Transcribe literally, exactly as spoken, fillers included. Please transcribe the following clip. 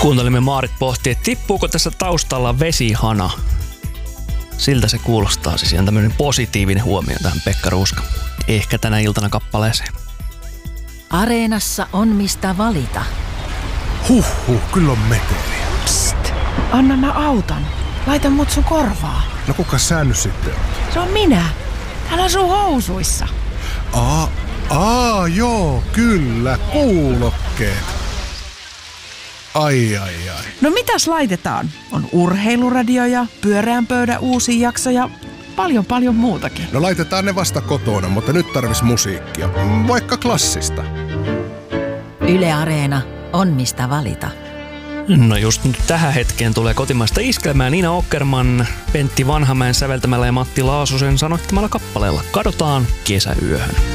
Kuuntelimme Maarit pohtia, että tippuuko tässä taustalla vesihana. Siltä se kuulostaa, siis ihan tämmöinen positiivinen huomio tähän Pekka Ruuska. Ehkä tänä iltana kappaleeseen. Areenassa on mistä valita. Huhhuh, kyllä on meteliä. Psst, anna mä autan. Laita mut sun korvaa. No kuka sä nyt sitten on? Se on minä. Täällä on sun housuissa. Aa, aa, joo, kyllä, kuulokkeet. Ai, ai, ai. No mitäs laitetaan? On urheiluradio ja pyöreän pöydän uusi jakso ja paljon paljon muutakin. No laitetaan ne vasta kotona, mutta nyt tarvis musiikkia. Vaikka klassista. Yle Areena on mistä valita. No just nyt tähän hetkeen tulee kotimaista iskelmää Niina Åkerman, Pentti Vanhamäen säveltämällä ja Matti Laasusen sanoittamalla kappaleella Kadotaan kesäyöhön.